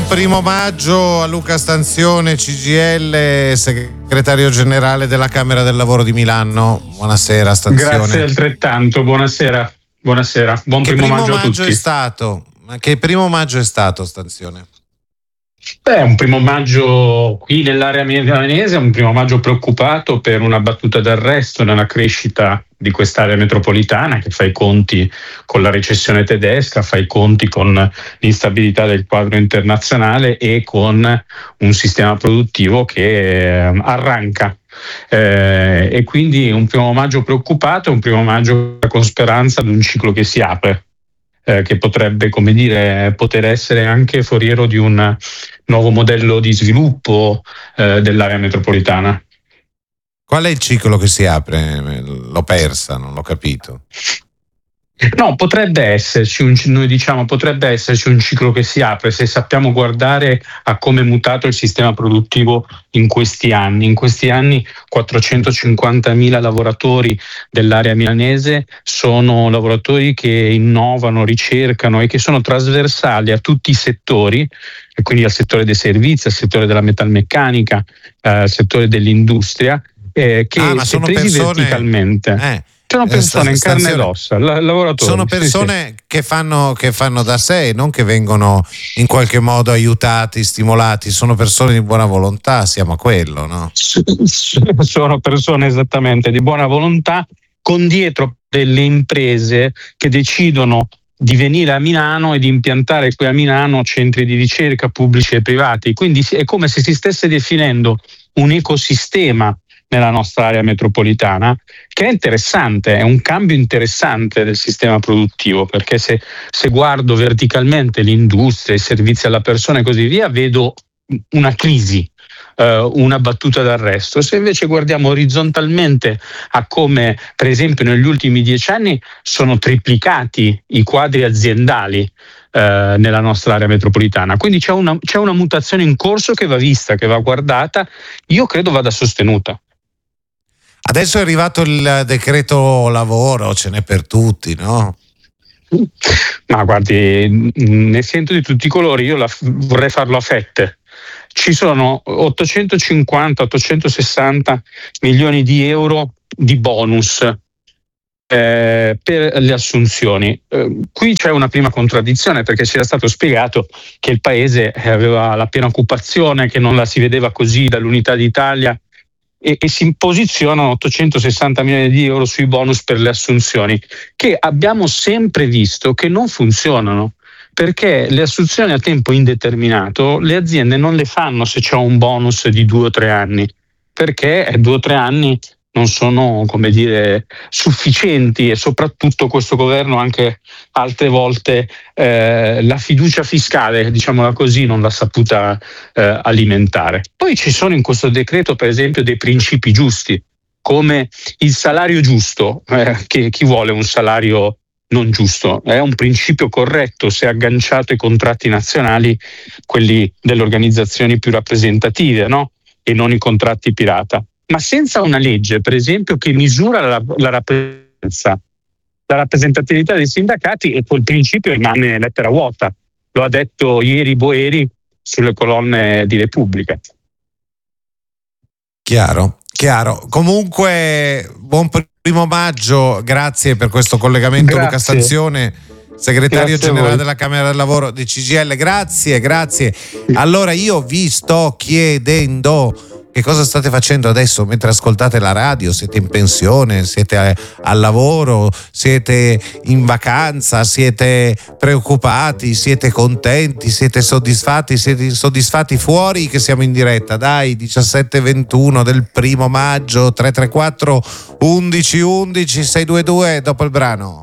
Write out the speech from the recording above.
primo maggio a Luca Stanzione, CGIL, segretario generale della Camera del Lavoro di Milano. Buonasera Stanzione. Grazie altrettanto, buonasera. Buon primo maggio a tutti. Che primo maggio è stato, Stanzione? Un primo maggio qui nell'area milanese, un primo maggio preoccupato per una battuta d'arresto nella crescita di quest'area metropolitana, che fa i conti con la recessione tedesca, fa i conti con l'instabilità del quadro internazionale e con un sistema produttivo che arranca. E quindi un primo maggio preoccupato, un primo maggio con speranza di un ciclo che si apre, che potrebbe, poter essere anche foriero di un nuovo modello di sviluppo dell'area metropolitana. Qual è il ciclo che si apre? L'ho persa, non l'ho capito. No, potrebbe esserci un ciclo che si apre se sappiamo guardare a come è mutato il sistema produttivo in questi anni. In questi anni 450.000 lavoratori dell'area milanese sono lavoratori che innovano, ricercano e che sono trasversali a tutti i settori, e quindi al settore dei servizi, al settore della metalmeccanica, al settore dell'industria, che se presi verticalmente. Sono persone in carne ed ossa, lavoratori. Sono persone che fanno da sé, non che vengono in qualche modo aiutati, stimolati. Sono persone di buona volontà, siamo a quello, no? Sono persone esattamente di buona volontà, con dietro delle imprese che decidono di venire a Milano e di impiantare qui a Milano centri di ricerca pubblici e privati. Quindi è come se si stesse definendo un ecosistema nella nostra area metropolitana, che è interessante, è un cambio interessante del sistema produttivo, perché se guardo verticalmente l'industria, i servizi alla persona e così via, vedo una crisi, una battuta d'arresto. Se invece guardiamo orizzontalmente a come, per esempio, negli ultimi 10 anni sono triplicati i quadri aziendali nella nostra area metropolitana, quindi c'è una mutazione in corso che va vista, che va guardata, io credo vada sostenuta. Adesso è arrivato il decreto lavoro, ce n'è per tutti, no? Ma guardi, ne sento di tutti i colori, io vorrei farlo a fette. Ci sono 850-860 milioni di euro di bonus per le assunzioni. Qui c'è una prima contraddizione, perché ci era stato spiegato che il paese aveva la piena occupazione, che non la si vedeva così dall'Unità d'Italia, e si posizionano 860 milioni di euro sui bonus per le assunzioni, che abbiamo sempre visto che non funzionano, perché le assunzioni a tempo indeterminato le aziende non le fanno se c'è un bonus di 2 o 3 anni, perché 2 o 3 anni non sono, sufficienti, e soprattutto questo governo anche altre volte la fiducia fiscale, diciamola così, non l'ha saputa alimentare. Poi ci sono in questo decreto, per esempio, dei principi giusti, come il salario giusto, che chi vuole un salario non giusto? È un principio corretto se agganciato ai contratti nazionali, quelli delle organizzazioni più rappresentative, no? E non i contratti pirata. Ma senza una legge, per esempio, che misura la rappresentatività dei sindacati, e quel principio rimane lettera vuota. Lo ha detto ieri Boeri sulle colonne di Repubblica. Chiaro. Comunque, buon primo maggio, grazie per questo collegamento. Grazie. Luca Stanzione, segretario generale della Camera del Lavoro di CGIL. Grazie. Allora io vi sto chiedendo che cosa state facendo adesso mentre ascoltate la radio. Siete in pensione, siete al lavoro, siete in vacanza, siete preoccupati, siete contenti, siete soddisfatti, siete insoddisfatti? Fuori che siamo in diretta, dai, 17:21 del primo maggio, 334 11 11 622 dopo il brano.